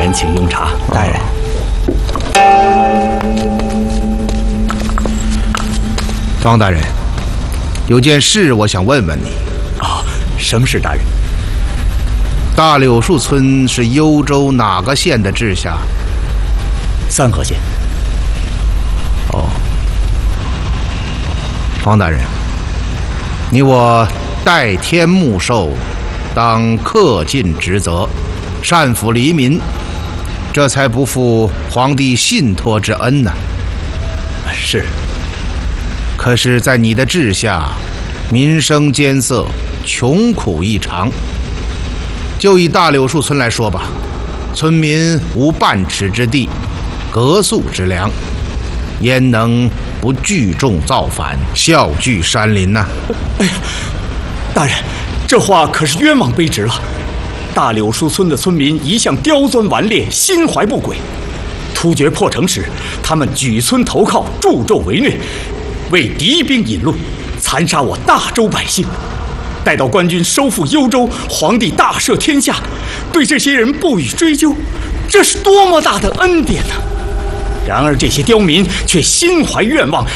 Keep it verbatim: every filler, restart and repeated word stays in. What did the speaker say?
人请用茶。 大人， 方大人，有件事我想问问你。 啊、哦，什么事，大人？ 大柳树村是幽州哪个县的治下？ 三河县。 哦，方大人，你我代天目授，当恪尽职责，善抚黎民，这才不负皇帝信托之恩呢、 啊。是。 可是，在你的治下，民生艰涩，穷苦异常。就以大柳树村来说吧，村民无半尺之地，隔宿之粮，焉能不聚众造反，笑聚山林呢？ 哎呀，大人，这话可是冤枉卑职了。大柳树村的村民一向刁钻顽劣，心怀不轨。突厥破城时，他们举村投靠，助纣为虐，为敌兵引路，残杀我大周百姓。待到官军收复幽州，皇帝大赦天下，对这些人不予追究，这是多么大的恩典呢、啊！然而这些刁民却心怀愿望，